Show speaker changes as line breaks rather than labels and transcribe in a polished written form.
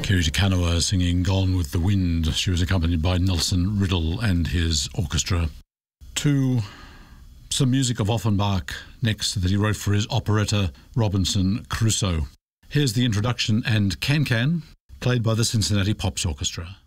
Kerry Takanawa singing Gone with the Wind. She was accompanied by Nelson Riddle and his orchestra. To some music of Offenbach next that he wrote for his operetta Robinson Crusoe. Here's the introduction and Can-Can, played by the Cincinnati Pops Orchestra.